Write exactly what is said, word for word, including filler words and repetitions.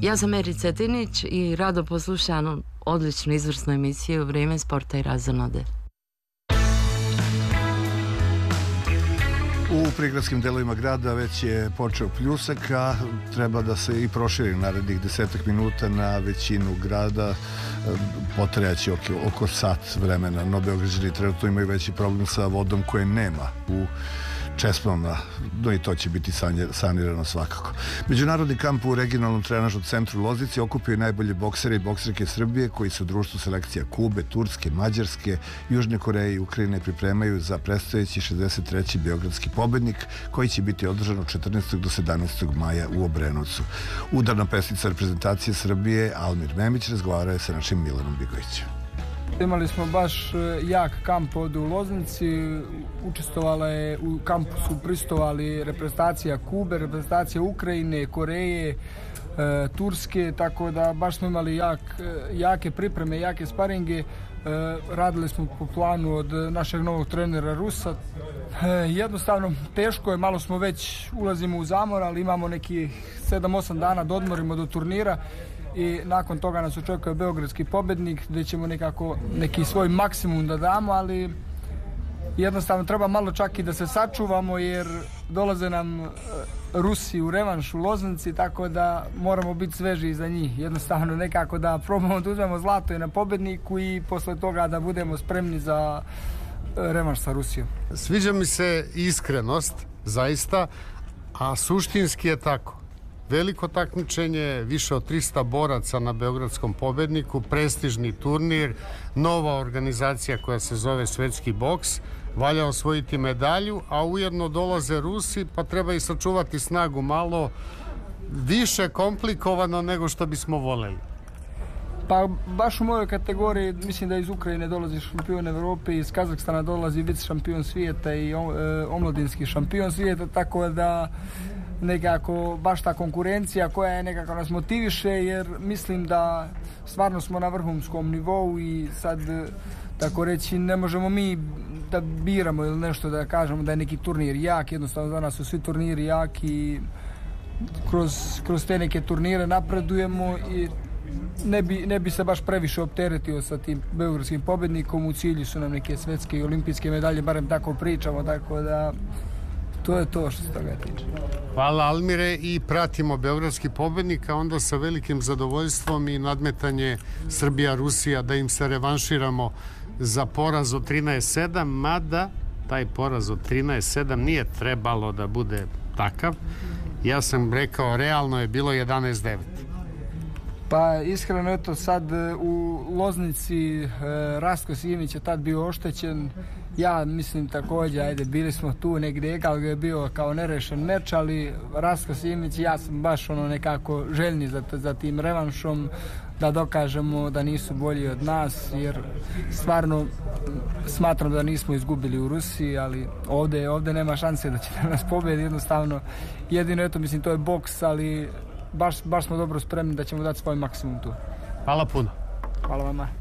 Ja sam Eri Cetinić i rado poslušam odličnu izvrsnu emisiju Vrijeme sporta i razonode. U prigradskim delovima grada već je počeo pljusak, a treba da se i proširi narednih desetak minuta na većinu grada. Potrajaće oko, oko sat vremena. No, Beograđani trenutno imaju veći problem sa vodom koje nema u česmama, no i to će biti sanirano svakako. Međunarodni kamp u regionalnom trenažnom centru Loznici okupio najbolje boksere i bokserke Srbije koji se u društvu selekcija Kube, Turske, Mađarske, Južne Koreje i Ukrajine pripremaju za predstojeći šezdeset treći beogradski pobednik koji će biti održan od četrnaestog do sedamnaestog maja u Obrenovcu. Udarna pesnica reprezentacije Srbije Almir Memić razgovarao je sa našim Milanom Bigovićem. Imali smo baš jak kamp ovdje u Loznici, učestvovala je, u kampu su pristovali reprezentacija Kube, reprezentacija Ukrajine, Koreje, e, Turske, tako da baš smo imali jak, jake pripreme, jake sparinge. E, radili smo po planu od našeg novog trenera Rusa. E, jednostavno teško je, malo smo već ulazimo u zamor, ali imamo neki sedam osam dana da odmorimo do turnira. I nakon toga nas očekuje beogradski pobednik gdje ćemo nekako neki svoj maksimum da damo, ali jednostavno treba malo čak i da se sačuvamo jer dolaze nam Rusi u revanš u Loznici, tako da moramo biti sveži za njih. Jednostavno nekako da probamo da uzmemo zlato i na pobedniku i posle toga da budemo spremni za revanš sa Rusijom. Sviđa mi se iskrenost, zaista, a suštinski je tako. Veliko takmičenje, više od trista boraca na beogradskom pobedniku, prestižni turnir, nova organizacija koja se zove Svetski boks, valja osvojiti medalju, a ujedno dolaze Rusi, pa treba i sačuvati snagu malo više komplikovano nego što bismo voleli. Pa baš u mojoj kategoriji, mislim da iz Ukrajine dolazi šampion Evrope, iz Kazahstana dolazi vice šampion svijeta i omladinski šampion svijeta, tako da nekako baš ta konkurencija koja je nekako nas motiviše jer mislim da stvarno smo na vrhunskom nivou i sad tako reći ne možemo mi da biramo ili nešto da kažemo da je neki turnir jak, jednostavno za nas su svi turniri jak i kroz, kroz te neke turnire napredujemo i ne bi, ne bi se baš previše opteretio sa tim beogradskim pobednikom, u cilju su nam neke svetske i olimpijske medalje, barem tako pričamo, tako da to je to što se toga tiče. Hvala Almire i pratimo beogradski pobednik, a onda sa velikim zadovoljstvom i nadmetanje Srbija-Rusija da im se revanširamo za poraz od trinaest sedam, mada taj poraz od trinaest sedam nije trebalo da bude takav. Ja sam rekao, realno je bilo jedanaest devet. Pa iskreno, eto sad u Loznici e, Rastko Simić je tad bio oštećen. Ja mislim također, ajde, bili smo tu negdje, ali je bio kao nerešen meč, ali Rastko Simić i ja sam baš ono nekako željni za, za tim revanšom, da dokažemo da nisu bolji od nas, jer stvarno smatram da nismo izgubili u Rusiji, ali ovdje, ovdje nema šanse da će nas pobedi, jednostavno jedino, eto, mislim, to je boks, ali baš, baš smo dobro spremni da ćemo dati svoj maksimum tu. Hvala puno. Hvala vama.